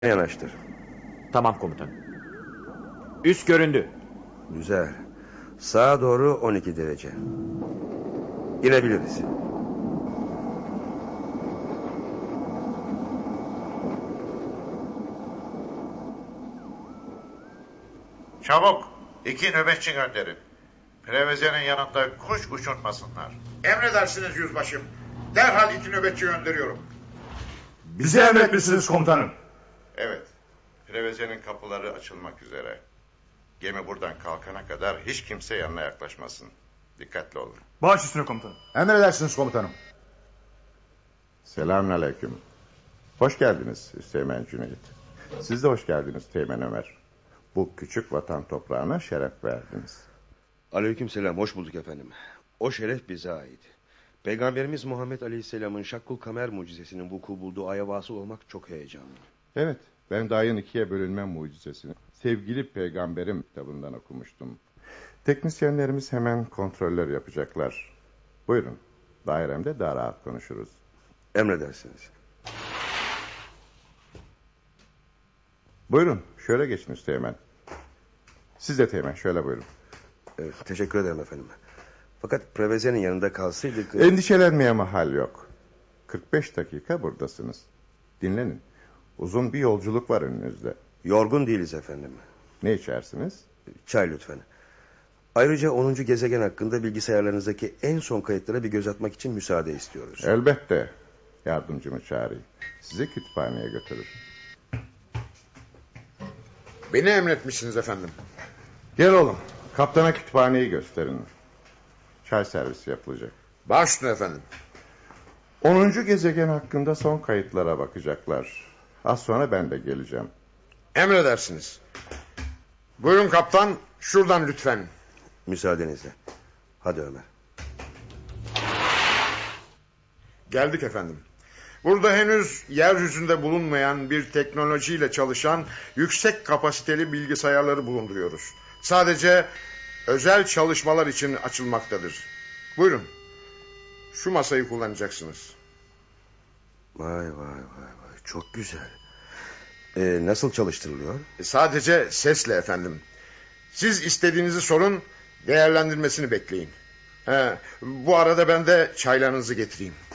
Yanaştır. Tamam komutanım. Üst göründü. Güzel. Sağa doğru 12 derece. İnebiliriz. Çabuk 2 nöbetçi gönderin. Prevezenin yanında kuş uçurmasınlar. Emredersiniz yüzbaşım. Derhal 2 nöbetçi gönderiyorum. Bize emretmişsiniz komutanım. Evet. Prevezenin kapıları açılmak üzere. Gemi buradan kalkana kadar hiç kimse yanına yaklaşmasın. Dikkatli olun. Baş üstüne komutanım. Emredersiniz komutanım. Selamünaleyküm. Hoş geldiniz Üsteğmen Cüneyt. Siz de hoş geldiniz Teğmen Ömer. Bu küçük vatan toprağına şeref verdiniz. Aleykümselam, hoş bulduk efendim. O şeref bize ait. Peygamberimiz Muhammed Aleyhisselam'ın Şakkul Kamer mucizesinin vuku bulduğu aya vasıl olmak çok heyecanlı. Evet, ben Dayın ikiye bölünme mucizesini sevgili peygamberim kitabından okumuştum. Teknisyenlerimiz hemen kontroller yapacaklar. Buyurun, dairemde daha rahat konuşuruz. Emredersiniz. Buyurun, şöyle geçin Üsteğmen. Siz de Teğmen, şöyle buyurun. Teşekkür ederim efendim. Fakat Preveze'nin yanında kalsaydık... Endişelenmeye mahal yok. 45 dakika buradasınız. Dinlenin. Uzun bir yolculuk var önünüzde. Yorgun değiliz efendim. Ne içersiniz? Çay lütfen. Ayrıca 10. gezegen hakkında bilgisayarlarınızdaki en son kayıtlara bir göz atmak için müsaade istiyoruz. Elbette. Yardımcımı çağırayım. Sizi kütüphaneye götürür. Beni emretmişsiniz efendim. Gel oğlum. Kaptana kütüphaneyi gösterin. Çay servisi yapılacak. Baş üstüne efendim. 10. gezegen hakkında son kayıtlara bakacaklar. Az sonra ben de geleceğim. Emredersiniz. Buyurun kaptan, şuradan lütfen. Müsaadenizle. Hadi Ömer. Geldik efendim. Burada henüz yeryüzünde bulunmayan bir teknolojiyle çalışan yüksek kapasiteli bilgisayarları bulunduruyoruz. Sadece özel çalışmalar için açılmaktadır. Buyurun. Şu masayı kullanacaksınız. Vay. Çok güzel. Nasıl çalıştırılıyor? Sadece sesle efendim. Siz istediğinizi sorun, değerlendirmesini bekleyin. Bu arada ben de çaylarınızı getireyim.